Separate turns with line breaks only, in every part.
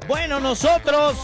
Bueno, nosotros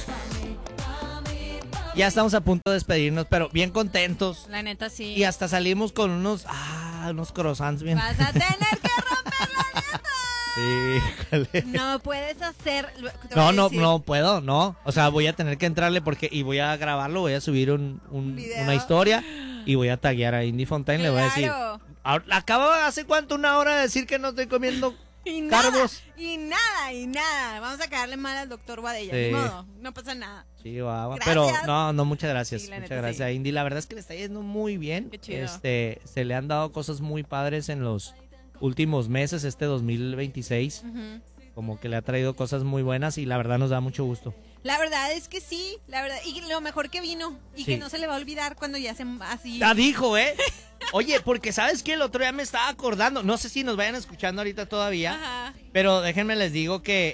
ya estamos a punto de despedirnos, pero bien contentos.
La neta, sí.
Y hasta salimos con unos croissants bien.
Vas a tener que romper la dieta.
Híjole.
No puedes hacer...
No puedo, no. O sea, voy a tener que entrarle y voy a grabarlo, voy a subir una historia y voy a taguear a Indy Fontaine.
Claro.
Le voy a decir, acaba hace cuánto, una hora de decir que no estoy comiendo carbos.
Y nada. Vamos a quedarle mal al doctor Guadella.
Sí.
Ni modo, no pasa nada.
Sí, va.
Gracias.
Pero no, muchas gracias.
Sí, la
muchas
neta,
gracias
sí.
a Indy. La verdad es que le está yendo muy bien.
Qué chido.
Se le han dado cosas muy padres en los últimos meses, 2026.
Ujú.
Como que le ha traído cosas muy buenas y la verdad nos da mucho gusto.
La verdad es que sí, la verdad. Y lo mejor que vino. Y
Sí.
que no se le va a olvidar cuando ya se así.
La dijo, ¿eh? Oye, porque ¿sabes qué? El otro día me estaba acordando. No sé si nos vayan escuchando ahorita todavía.
Ajá.
Pero déjenme les digo que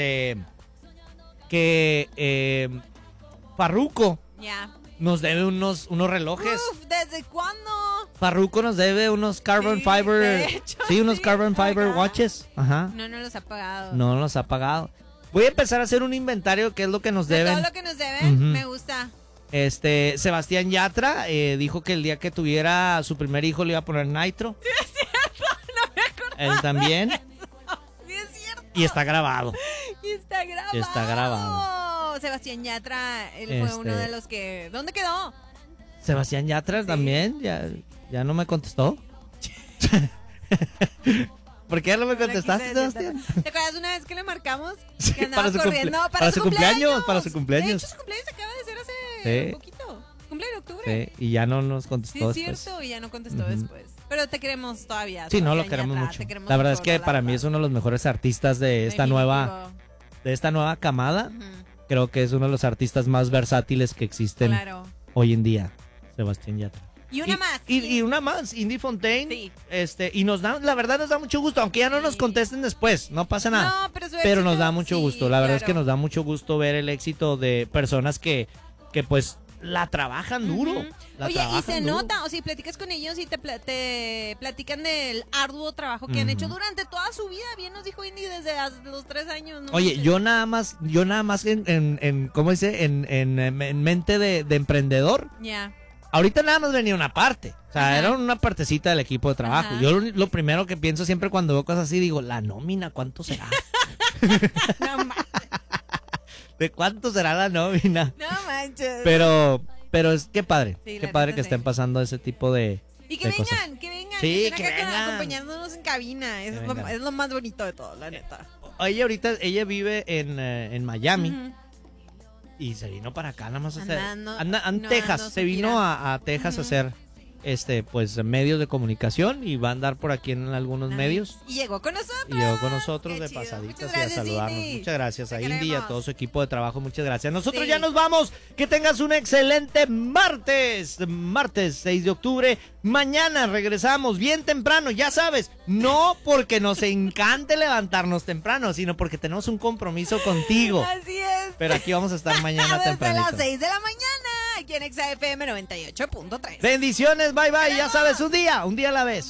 Farruko
Ya.
nos debe unos relojes.
Uf, ¿desde cuándo?
Farruko nos debe unos carbon
Sí,
fiber.
de hecho,
Sí, unos
sí.
carbon fiber
Ajá.
watches. Ajá.
No los ha pagado.
No los ha pagado. Voy a empezar a hacer un inventario, qué es lo que nos
De
deben.
todo lo que nos deben,
Ujú.
me gusta.
Sebastián Yatra dijo que el día que tuviera su primer hijo le iba a poner Nitro.
Sí, es cierto, no me acuerdo.
Él también.
Sí, es cierto.
Y está grabado.
Y está grabado.
Está grabado.
Sebastián Yatra, él fue uno de los que... ¿Dónde quedó?
Sebastián Yatra
Sí.
también. Ya no me contestó. ¿Por qué no me contestaste,
No quise decir
Sebastián?
nada. ¿Te acuerdas una vez que le marcamos?
Sí,
Que andaba
para su
corriendo.
para su cumpleaños, para su cumpleaños.
De hecho, su cumpleaños acaba de ser hace
Sí.
un poquito. Cumple en octubre.
Sí, y ya no nos
Sí,
contestó
es
después.
cierto, y ya no contestó
Ujú.
después. Pero te queremos todavía.
Sí, no, lo
Sebastián
queremos
Yatra,
mucho.
te queremos
La verdad es
mucho,
que para mí es uno de los mejores artistas de esta nueva camada.
Ujú.
Creo que es uno de los artistas más versátiles que existen
Claro.
hoy en día, Sebastián Yatra.
Y una más.
Y una más, Indy Fontaine.
Sí.
Y la verdad nos da mucho gusto, aunque ya no nos
Sí.
contesten después, no pasa nada.
No, pero
Pero nos
éxito,
da mucho
sí,
gusto, la verdad es que
claro.
nos da mucho gusto ver el éxito de personas que pues la trabajan duro.
Ujú.
la
Oye, y
trabajan
se
duro.
nota, o si platicas con ellos y te platican del arduo trabajo que han hecho durante toda su vida. Bien nos dijo Indy desde los 3 años. ¿No?
Oye, yo nada más en ¿cómo dice? En mente de emprendedor.
Ya.
Ahorita nada más venía una parte, o sea,
Ajá.
era una partecita del equipo de trabajo.
Ajá.
Yo lo primero que pienso siempre cuando veo cosas así, digo, la nómina, ¿cuánto será?
No,
¿De cuánto será la nómina?
no manches.
Pero es qué padre,
Sí,
qué
la
padre
neta,
que
sí.
estén pasando ese tipo de
Y que
de cosas.
vengan, que vengan.
Sí,
estén
que
acá
vengan.
acompañándonos en cabina. Eso
Que vengan.
es lo más bonito de todo, la neta.
Ella vive en Miami
Ujú.
y se vino para acá nada más a hacer.
Andando-
En
no,
Texas,
ando
se
su
vino
gira.
a Texas a
Ujú.
hacer pues medios de comunicación y va a andar por aquí en algunos
Nice.
medios.
Y llegó con nosotros.
Y llegó con nosotros
Qué
de
chido.
pasaditas
Muchas
y a
gracias,
saludarnos.
Indy.
Muchas gracias a
Te
Indy y a
queremos.
todo su equipo de trabajo. Muchas gracias. Nosotros
Sí.
ya nos vamos. Que tengas un excelente martes 6 de octubre. Mañana regresamos bien temprano, ya sabes. No porque nos encante levantarnos temprano, sino porque tenemos un compromiso contigo.
Así es.
Pero aquí vamos a estar mañana
Desde
tempranito.
las 6 de la mañana, aquí en XFM 98.3.
Bendiciones, bye bye. Ya sabes, un día a la vez.